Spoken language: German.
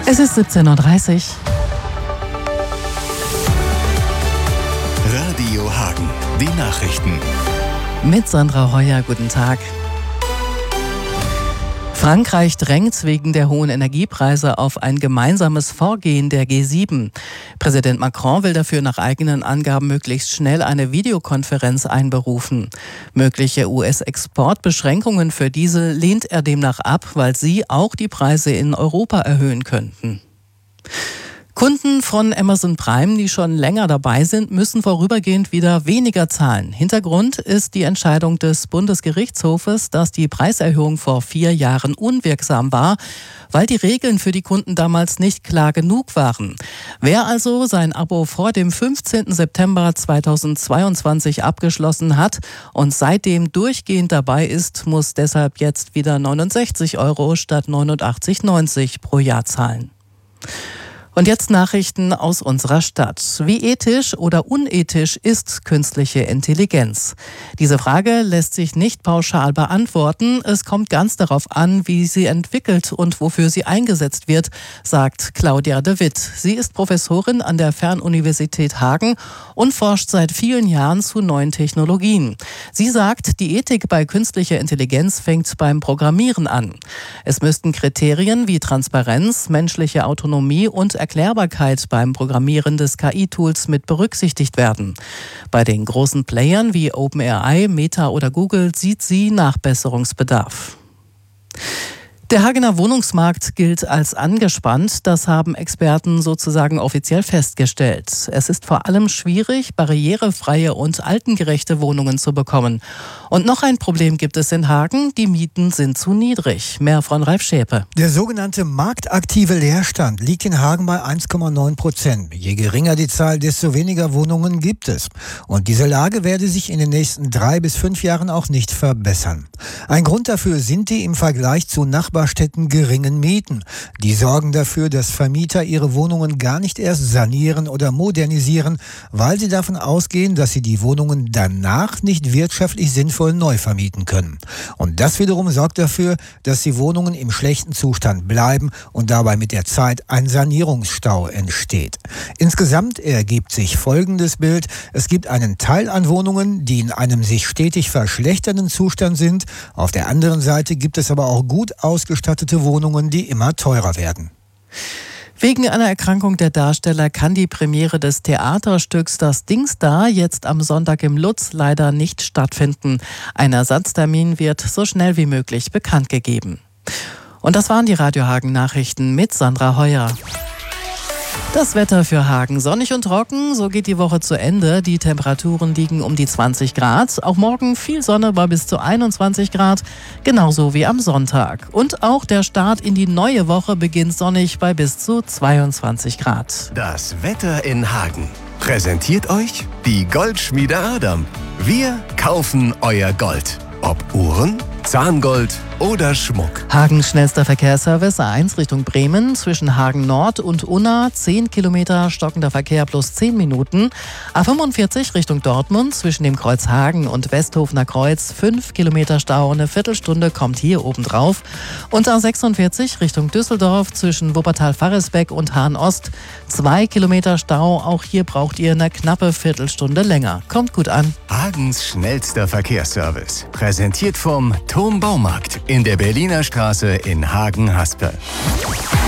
Es ist 17:30 Uhr. Radio Hagen, die Nachrichten. Mit Sandra Heuer, guten Tag. Frankreich drängt wegen der hohen Energiepreise auf ein gemeinsames Vorgehen der G7. Präsident Macron will dafür nach eigenen Angaben möglichst schnell eine Videokonferenz einberufen. Mögliche US-Exportbeschränkungen für Diesel lehnt er demnach ab, weil sie auch die Preise in Europa erhöhen könnten. Kunden von Amazon Prime, die schon länger dabei sind, müssen vorübergehend wieder weniger zahlen. Hintergrund ist die Entscheidung des Bundesgerichtshofes, dass die Preiserhöhung vor 4 Jahren unwirksam war, weil die Regeln für die Kunden damals nicht klar genug waren. Wer also sein Abo vor dem 15. September 2022 abgeschlossen hat und seitdem durchgehend dabei ist, muss deshalb jetzt wieder 69 € statt 89,90 pro Jahr zahlen. Und jetzt Nachrichten aus unserer Stadt. Wie ethisch oder unethisch ist künstliche Intelligenz? Diese Frage lässt sich nicht pauschal beantworten. Es kommt ganz darauf an, wie sie entwickelt und wofür sie eingesetzt wird, sagt Claudia de Witt. Sie ist Professorin an der Fernuniversität Hagen und forscht seit vielen Jahren zu neuen Technologien. Sie sagt, die Ethik bei künstlicher Intelligenz fängt beim Programmieren an. Es müssten Kriterien wie Transparenz, menschliche Autonomie und Erklärbarkeit beim Programmieren des KI-Tools mit berücksichtigt werden. Bei den großen Playern wie OpenAI, Meta oder Google sieht sie Nachbesserungsbedarf. Der Hagener Wohnungsmarkt gilt als angespannt. Das haben Experten sozusagen offiziell festgestellt. Es ist vor allem schwierig, barrierefreie und altengerechte Wohnungen zu bekommen. Und noch ein Problem gibt es in Hagen. Die Mieten sind zu niedrig. Mehr von Ralf Schäpe. Der sogenannte marktaktive Leerstand liegt in Hagen bei 1,9%. Je geringer die Zahl, desto weniger Wohnungen gibt es. Und diese Lage werde sich in den nächsten 3 bis 5 Jahren auch nicht verbessern. Ein Grund dafür sind die im Vergleich zu Nachbarstädten geringen Mieten. Die sorgen dafür, dass Vermieter ihre Wohnungen gar nicht erst sanieren oder modernisieren, weil sie davon ausgehen, dass sie die Wohnungen danach nicht wirtschaftlich sinnvoll neu vermieten können. Und das wiederum sorgt dafür, dass die Wohnungen im schlechten Zustand bleiben und dabei mit der Zeit ein Sanierungsstau entsteht. Insgesamt ergibt sich folgendes Bild. Es gibt einen Teil an Wohnungen, die in einem sich stetig verschlechternden Zustand sind. Auf der anderen Seite gibt es aber auch gut ausgestattete Wohnungen, die immer teurer werden. Wegen einer Erkrankung der Darsteller kann die Premiere des Theaterstücks Das Dingsda jetzt am Sonntag im Lutz leider nicht stattfinden. Ein Ersatztermin wird so schnell wie möglich bekannt gegeben. Und das waren die Radio Hagen Nachrichten mit Sandra Heuer. Das Wetter für Hagen: sonnig und trocken, so geht die Woche zu Ende. Die Temperaturen liegen um die 20 Grad. Auch morgen viel Sonne bei bis zu 21 Grad, genauso wie am Sonntag. Und auch der Start in die neue Woche beginnt sonnig bei bis zu 22 Grad. Das Wetter in Hagen präsentiert euch die Goldschmiede Adam. Wir kaufen euer Gold. Ob Uhren, Zahngold oder Schmuck. Hagens schnellster Verkehrsservice A1 Richtung Bremen zwischen Hagen Nord und Unna 10 Kilometer stockender Verkehr plus 10 Minuten. A45 Richtung Dortmund zwischen dem Kreuz Hagen und Westhofener Kreuz 5 Kilometer Stau, eine Viertelstunde kommt hier obendrauf. Und A46 Richtung Düsseldorf zwischen Wuppertal-Farresbeck und Hahn-Ost 2 Kilometer Stau. Auch hier braucht ihr eine knappe Viertelstunde länger. Kommt gut an. Hagens schnellster Verkehrsservice. Präsentiert vom Turm Baumarkt in der Berliner Straße in Hagen-Haspel.